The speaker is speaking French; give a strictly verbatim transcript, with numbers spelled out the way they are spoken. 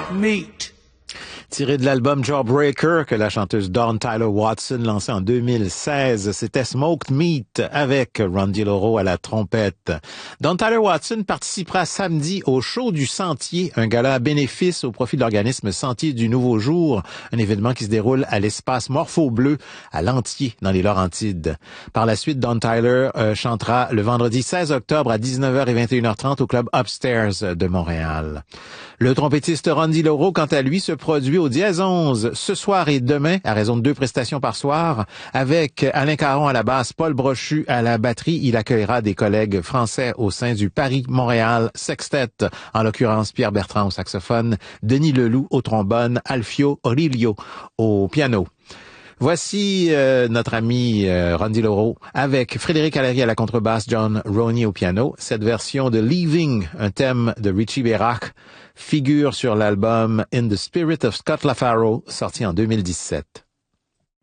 Meat. Tiré de l'album Jawbreaker que la chanteuse Dawn Tyler Watson lançait en deux mille seize, c'était Smoked Meat avec Randy Loro à la trompette. Dawn Tyler Watson participera samedi au Show du Sentier, un gala à bénéfice au profit de l'organisme Sentier du Nouveau Jour, un événement qui se déroule à l'espace Morpho-Bleu à Lantier dans les Laurentides. Par la suite, Dawn Tyler euh, chantera le vendredi seize octobre à dix-neuf heures et vingt et une heures trente au club Upstairs de Montréal. Le trompettiste Randy Loro, quant à lui, se produit au Dièse onze ce soir et demain, à raison de deux prestations par soir, avec Alain Caron à la basse, Paul Brochu à la batterie. Il accueillera des collègues français au sein du Paris-Montréal Sextet, en l'occurrence Pierre Bertrand au saxophone, Denis Leloup au trombone, Alfio Orilio au piano. Voici euh, notre ami euh, Randy Loro avec Frédéric Allery à la contrebasse, John Roney au piano. Cette version de Leaving, un thème de Richie Beirach, figure sur l'album In the Spirit of Scott LaFaro, sorti en deux mille dix-sept.